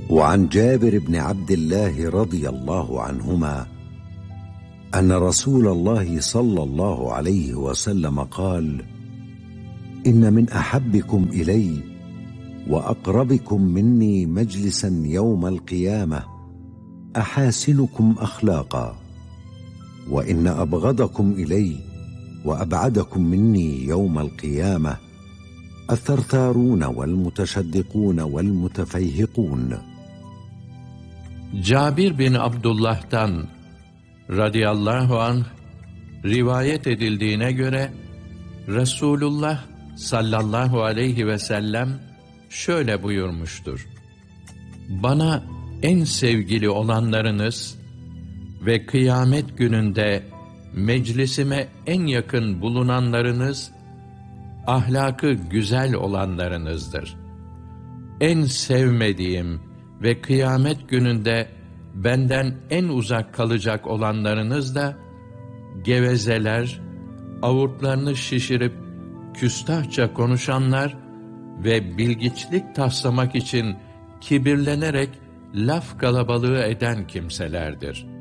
وعن جابر بن عبد الله رضي الله عنهما أن رسول الله صلى الله عليه وسلم قال: إن من أحبكم إلي وأقربكم مني مجلسا يوم القيامة أحاسنكم أخلاقا، وإن أبغضكم إلي وأبعدكم مني يوم القيامة الثرثارون والمتشدقون والمتفيهقون. Cabir bin Abdullah'tan radıyallahu anh rivayet edildiğine göre Resulullah sallallahu aleyhi ve sellem şöyle buyurmuştur: Bana en sevgili olanlarınız ve kıyamet gününde meclisime en yakın bulunanlarınız, ahlakı güzel olanlarınızdır. En sevmediğim ve kıyamet gününde benden en uzak kalacak olanlarınız da gevezeler, avurtlarını şişirip küstahça konuşanlar ve bilgiçlik taslamak için kibirlenerek laf kalabalığı eden kimselerdir.